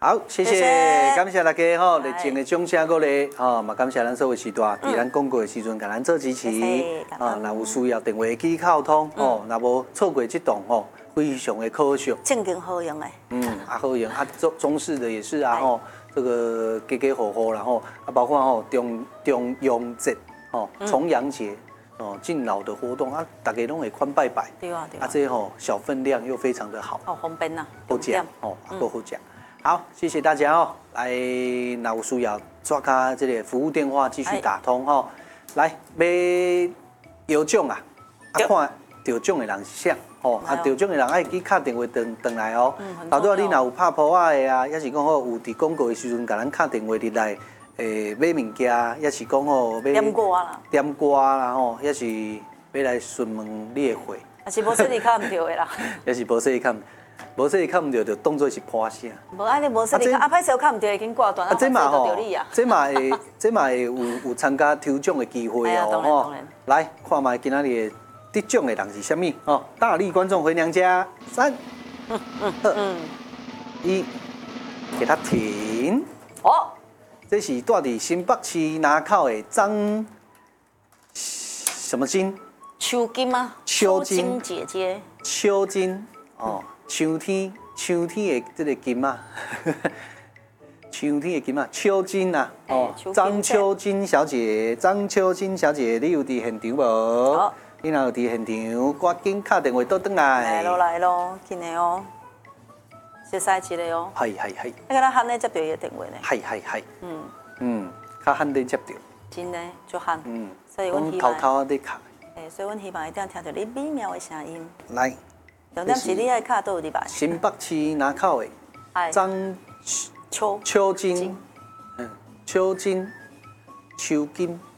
好，谢谢，感谢大家吼，热情的掌声鼓励，吼，嘛感谢咱所有时代，伫咱广告的时阵，甲咱做支持，若有需要电话机沟通，吼，若无错过这档吼，非常的可惜， 正经好用的， 好用，中式的也是啊，吼，这个家家户户，然后包括吼中阳节，吼，重阳节。哦，敬老的活动啊，大家拢会款拜拜。 对啊，对啊。 这吼小分量又非常的好。 哦，方便呐， 好食哦，够好食。好，谢谢大家哦。来，若有需要，抓卡这个服务电话继续打通哦。来，买有奖啊，看得奖的人是啥？哦，得奖的人爱去敲电话转来哦。后头你若有拍铺仔的啊，也是讲好有伫广告的时阵，甲咱敲电话入来。买物件，也是讲吼， 点歌啦， 点歌啦吼，也是要来询问你的货， 也是无说你敲唔着的啦， 也是无说你敲，无说你敲唔着，就当做是破声。 无安尼无说你敲，歹势敲唔着已经挂断， 这嘛吼，这嘛会有参加抽奖的机会哦吼。来看卖今仔日得奖的人是啥物哦？大力观众回娘家，3、2、1，给他停。哦。这是住伫新北市南口的张什么金？ 秋金吗？秋金姐姐。 秋金哦，秋天的这个金啊，秋天的金啊，秋金啊，哦，张秋金小姐，张秋金小姐，你有伫现场无？你若有伫现场，赶紧打电话倒转来。 来咯，紧的哦。熟悉一个哦， 系， 你看他喊你接到伊个电话呢？ 系，较喊你接到， 真的就喊，所以阮希望， 偷偷地卡， 所以阮希望一定听到你美妙的声音。 来， 重点是你爱卡倒伫吧？ 新北市南口的张秋金，秋金，